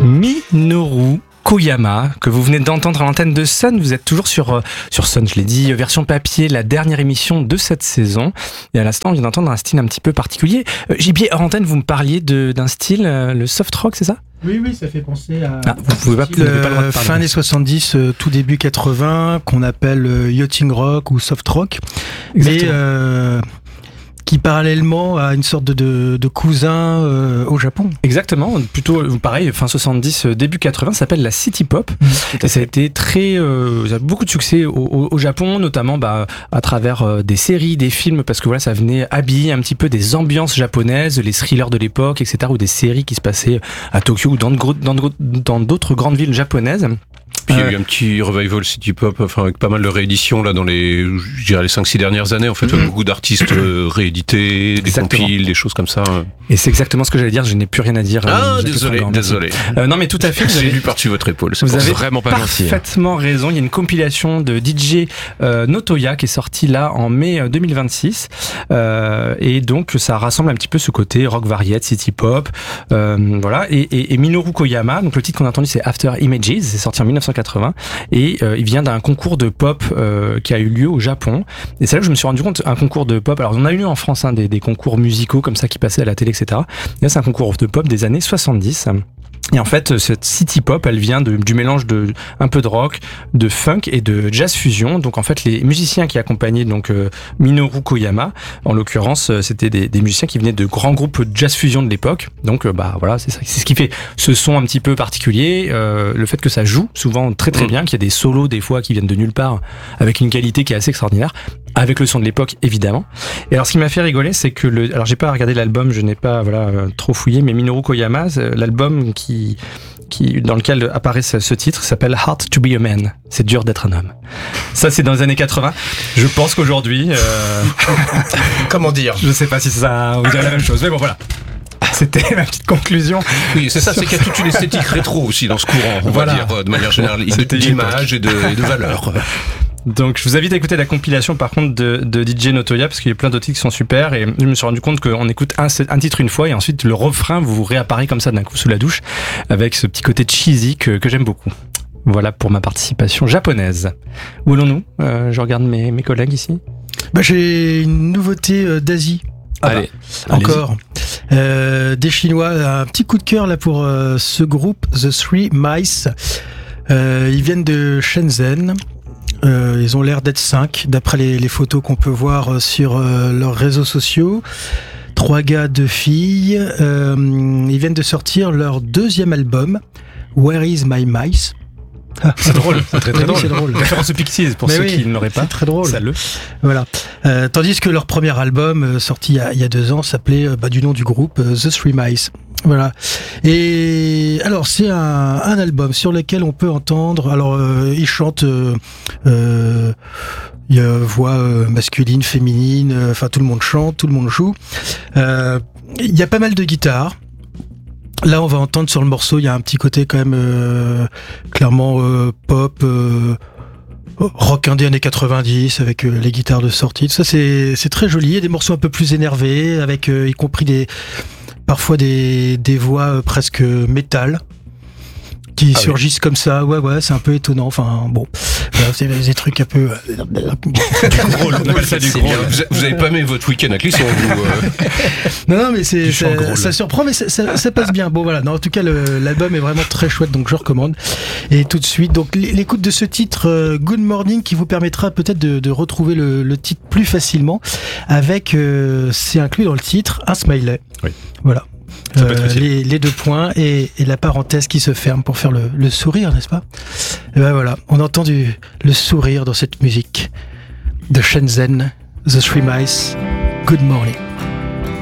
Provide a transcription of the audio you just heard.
Minoru Koyama, que vous venez d'entendre à l'antenne de Sun. Vous êtes toujours sur Sun, je l'ai dit, version papier, la dernière émission de cette saison. Et à l'instant, on vient d'entendre un style un petit peu particulier. Gibier, hors antenne, vous me parliez d'un style, le soft rock, c'est ça ? Oui, ça fait penser à vous pouvez pas, vous n'avez pas le droit de parler. Fin des 70, tout début 80, qu'on appelle yachting rock ou soft rock. Exactement. Mais qui parallèlement a une sorte de cousin au Japon. Exactement, plutôt pareil, fin 70, début 80, ça s'appelle la city pop. Et ça a été ça a beaucoup de succès au Japon, notamment à travers des séries, des films, parce que voilà, ça venait habiller un petit peu des ambiances japonaises, les thrillers de l'époque, etc., ou des séries qui se passaient à Tokyo ou dans d'autres grandes villes japonaises. Puis il y a eu un petit revival city pop, enfin avec pas mal de rééditions là dans les 5-6 dernières années en fait, beaucoup d'artistes réédités, des compiles, des choses comme ça. Et c'est exactement ce que j'allais dire, je n'ai plus rien à dire. Désolé. Non mais tout à fait, j'ai lu par-dessus votre épaule. Vous avez vraiment pas parfaitement raison. Il y a une compilation de DJ Notoya qui est sortie là en mai 2026, et donc ça rassemble un petit peu ce côté rock variette, city pop, voilà. Et Minoru Koyama, donc le titre qu'on a entendu c'est After Images, c'est sorti en 1980 et il vient d'un concours de pop qui a eu lieu au Japon. Et c'est là que je me suis rendu compte, un concours de pop, alors on a eu en France des concours musicaux comme ça qui passaient à la télé, etc. Et là c'est un concours de pop des années 70. Et en fait, cette city pop, elle vient du mélange de un peu de rock, de funk et de jazz fusion. Donc en fait, les musiciens qui accompagnaient Minoru Koyama, en l'occurrence, c'était des musiciens qui venaient de grands groupes jazz fusion de l'époque. Donc voilà, c'est ce qui fait ce son un petit peu particulier. Le fait que ça joue souvent très très bien, qu'il y a des solos des fois qui viennent de nulle part, avec une qualité qui est assez extraordinaire, avec le son de l'époque évidemment. Et alors ce qui m'a fait rigoler, c'est que alors j'ai pas regardé l'album, je n'ai pas trop fouillé, mais Minoru Koyama, l'album dans lequel apparaît ce titre s'appelle Hard to be a Man. C'est dur d'être un homme. Ça, c'est dans les années 80. Je pense qu'aujourd'hui, comment dire ? Je sais pas si ça vous dirait la même chose, mais bon, voilà. C'était ma petite conclusion. Oui, c'est ça, c'est qu'il y a toute une esthétique rétro aussi dans ce courant, on va dire, de manière générale, d'image et de valeur. Donc je vous invite à écouter la compilation par contre de DJ Notoya, parce qu'il y a plein d'autres titres qui sont super, et je me suis rendu compte qu'on écoute un titre une fois et ensuite le refrain vous réapparaît comme ça d'un coup sous la douche avec ce petit côté cheesy que j'aime beaucoup. Voilà pour ma participation japonaise. Où allons-nous ? Je regarde mes collègues ici. J'ai une nouveauté d'Asie. Allez, encore des Chinois. Un petit coup de cœur là pour ce groupe The Three Mice. Ils viennent de Shenzhen. Ils ont l'air d'être 5 d'après les photos qu'on peut voir sur leurs réseaux sociaux. 3 gars, 2 filles. Ils viennent de sortir leur 2e album, Where is my mice? C'est drôle, c'est très drôle. C'est drôle. Référence aux Pixies pour ceux qui ne l'auraient pas. C'est très drôle. Ça Voilà. Tandis que leur premier album, sorti il y a 2 ans, s'appelait du nom du groupe The Three Mice. Voilà. Et alors c'est un album sur lequel on peut entendre. Alors ils chantent. Il y a voix masculine, féminine. Enfin tout le monde chante, tout le monde joue. Il y a pas mal de guitares. Là, on va entendre sur le morceau, il y a un petit côté quand même clairement pop, rock indé années 90 avec les guitares de sortie. Ça, c'est très joli. Il y a des morceaux un peu plus énervés, avec y compris parfois des voix presque métal qui surgissent comme ça. Ouais, c'est un peu étonnant. Enfin, bon, voilà, c'est des trucs un peu du gros, on appelle ça du gros. Vous avez pas aimé votre week-end à Clisson, vous Non, mais ça surprend, mais ça passe bien. Bon, voilà. Non, en tout cas, l'album est vraiment très chouette, donc je recommande. Et tout de suite, donc l'écoute de ce titre Good Morning, qui vous permettra peut-être de retrouver le titre plus facilement, avec c'est inclus dans le titre un smiley. Oui. Voilà. Les 2 points et la parenthèse qui se ferme pour faire le sourire, n'est-ce pas ? Et ben voilà, on entend le sourire dans cette musique de Shenzhen, The Three Mice, Good Morning.